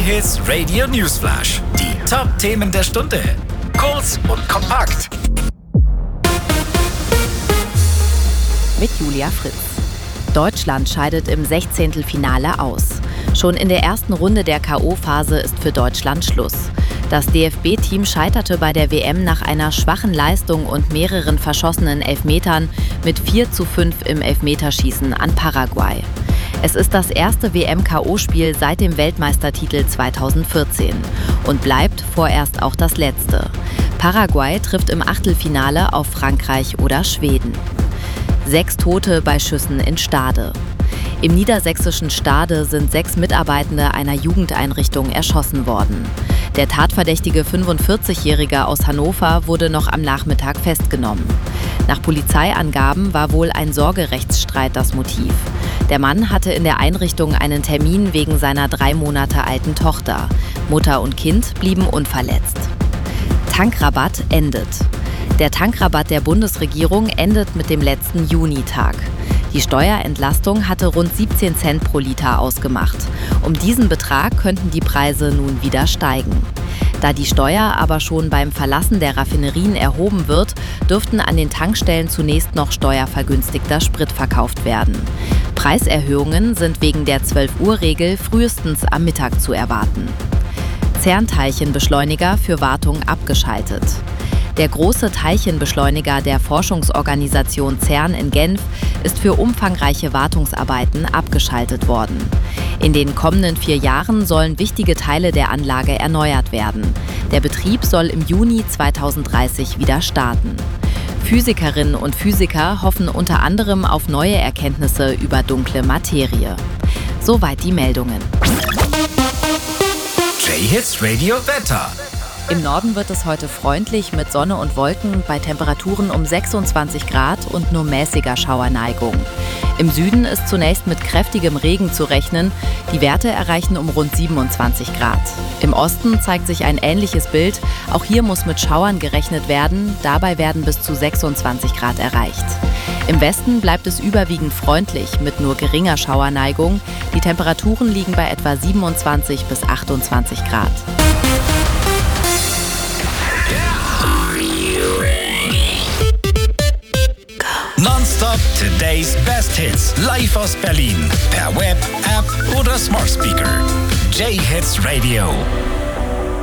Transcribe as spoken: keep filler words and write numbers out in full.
J-Hits Radio Newsflash. Die Top-Themen der Stunde. Kurz und kompakt. Mit Julia Fritz. Deutschland scheidet im Sechzehntelfinale aus. Schon in der ersten Runde der K O-Phase ist für Deutschland Schluss. Das D F B-Team scheiterte bei der W M nach einer schwachen Leistung und mehreren verschossenen Elfmetern mit vier zu fünf im Elfmeterschießen an Paraguay. Es ist das erste W M-K O-Spiel seit dem Weltmeistertitel zweitausendvierzehn und bleibt vorerst auch das letzte. Paraguay trifft im Achtelfinale auf Frankreich oder Schweden. Sechs Tote bei Schüssen in Stade. Im niedersächsischen Stade sind sechs Mitarbeitende einer Jugendeinrichtung erschossen worden. Der tatverdächtige fünfundvierzigjährige aus Hannover wurde noch am Nachmittag festgenommen. Nach Polizeiangaben war wohl ein Sorgerechtsstreit das Motiv. Der Mann hatte in der Einrichtung einen Termin wegen seiner drei Monate alten Tochter. Mutter und Kind blieben unverletzt. Tankrabatt endet. Der Tankrabatt der Bundesregierung endet mit dem letzten Junitag. Die Steuerentlastung hatte rund siebzehn Cent pro Liter ausgemacht. Um diesen Betrag könnten die Preise nun wieder steigen. Da die Steuer aber schon beim Verlassen der Raffinerien erhoben wird, dürften an den Tankstellen zunächst noch steuervergünstigter Sprit verkauft werden. Preiserhöhungen sind wegen der zwölf-Uhr-Regel frühestens am Mittag zu erwarten. CERN-Teilchenbeschleuniger für Wartung abgeschaltet. Der große Teilchenbeschleuniger der Forschungsorganisation CERN in Genf ist für umfangreiche Wartungsarbeiten abgeschaltet worden. In den kommenden vier Jahren sollen wichtige Teile der Anlage erneuert werden. Der Betrieb soll im Juni zweitausenddreißig wieder starten. Physikerinnen und Physiker hoffen unter anderem auf neue Erkenntnisse über dunkle Materie. Soweit die Meldungen. J-Hits Radio Wetter. Im Norden wird es heute freundlich mit Sonne und Wolken bei Temperaturen um sechsundzwanzig Grad und nur mäßiger Schauerneigung. Im Süden ist zunächst mit kräftigem Regen zu rechnen. Die Werte erreichen um rund siebenundzwanzig Grad. Im Osten zeigt sich ein ähnliches Bild. Auch hier muss mit Schauern gerechnet werden. Dabei werden bis zu sechsundzwanzig Grad erreicht. Im Westen bleibt es überwiegend freundlich mit nur geringer Schauerneigung. Die Temperaturen liegen bei etwa siebenundzwanzig bis achtundzwanzig Grad. Nonstop Today's Best Hits. Live aus Berlin. Per Web, App oder Smart Speaker. J-Hits Radio.